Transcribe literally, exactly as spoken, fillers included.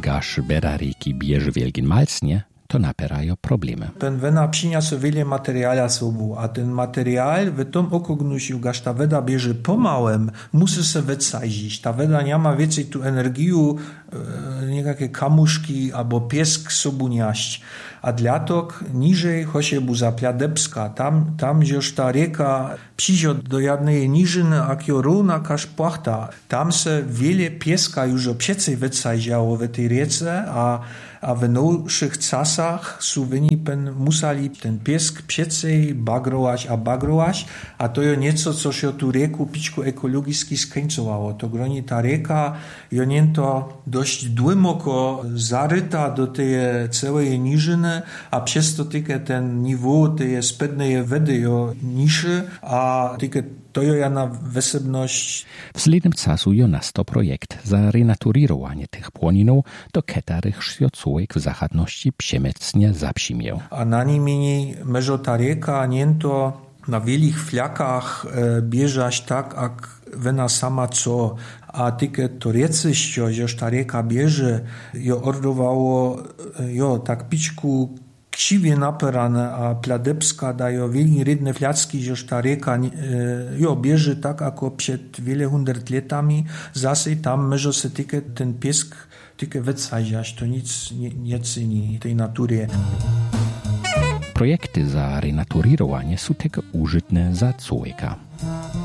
gaš bera rieki bieže wielgin malcnie, to naperają problemy. Ten wena przyniosła wiele materiału sobą, a ten materiał w tym okognusiu, gaż ta weda bierze pomałem, musi się wycazić. Ta weda nie ma więcej tu energii, e, niejakie kamuszki albo piesk sobą nieść. A dlatok niżej chosiebu Zapiadebska, tam, tam już ta rieka przyjdzie do jednej niżyny, a kioruna każ płachta. Tam se wiele pieska już obsiecej wycaziało w tej riece, a a w nowszych czasach suwenipen musali ten piesk piecej bagrować, a bagrować, a to jo nieco, co się tu rieku piczku ekologiski skońcowało. To groni ta rieka, jo niento dość głęboko zaryta do tej całej niżyny, a przez to tylko ten niwo tej spednej wody jo niższy, a tylko to jo jana wesebność. Wsledem czasu jo nasto projekt za renaturowanie tych płoninów, do ketarych szjocołek w zachodności przemecnie zapsimiał. A na nimi meżo ta rieka niento na wielich fliakach e, bieżać tak, jak wena sama co, a tylko to riecyścio, że ta rieka bierze, jo ordowało, jo tak piczku ksiwie naperane, a Pladebska dają wielki rydne fliacki, że ta rieka e, jo bierze tak, jako przed wiele hundert latami, zase tam meżo se tylko ten piesk tylko wycaziać, to nic nie, nie ceni tej natury. Projekty za renaturowanie są tego użytne za człowieka.